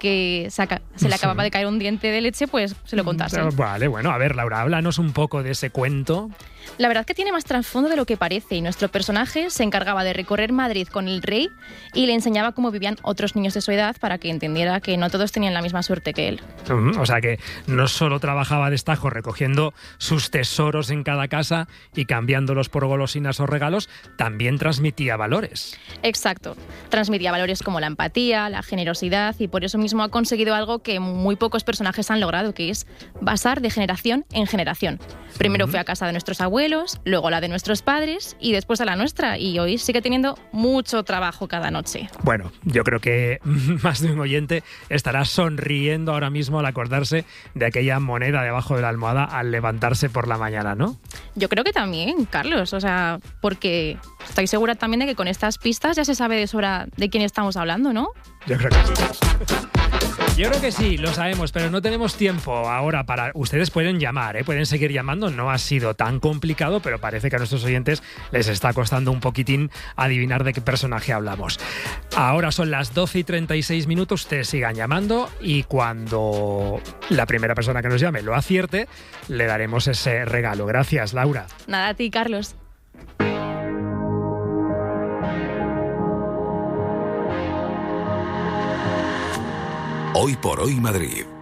que se le acababa de caer un diente de leche, pues se lo contasen. Vale, bueno, a ver, Laura, háblanos un poco de ese cuento. La verdad que tiene más trasfondo de lo que parece y nuestro personaje se encargaba de recorrer Madrid con el rey y le enseñaba cómo vivían otros niños de su edad para que entendiera que no todos tenían la misma suerte que él. O sea que no solo trabajaba a destajo recogiendo sus tesoros en cada casa y cambiándolos por golosinas o regalos, también transmitía valores. Exacto. Transmitía valores como la empatía, la generosidad y por eso mismo ha conseguido algo que muy pocos personajes han logrado, que es pasar de generación en generación. Primero fue a casa de nuestros abuelos, luego a la de nuestros padres y después a la nuestra. Y hoy sigue teniendo mucho trabajo cada noche. Bueno, yo creo que más de un oyente estará sonriendo ahora mismo al acordarse de aquella moneda debajo de la almohada al levantarse por la mañana, ¿no? Yo creo que también, Carlos. O sea, porque estoy segura también de que con estas pistas ya se sabe de sobra de quién estamos hablando, ¿no? Yo creo que sí. Yo creo que sí, lo sabemos, pero no tenemos tiempo ahora para... Ustedes pueden llamar, pueden seguir llamando, no ha sido tan complicado, pero parece que a nuestros oyentes les está costando un poquitín adivinar de qué personaje hablamos. Ahora son las 12:36, ustedes sigan llamando y cuando la primera persona que nos llame lo acierte, le daremos ese regalo. Gracias, Laura. Nada, a ti, Carlos. Hoy por hoy Madrid.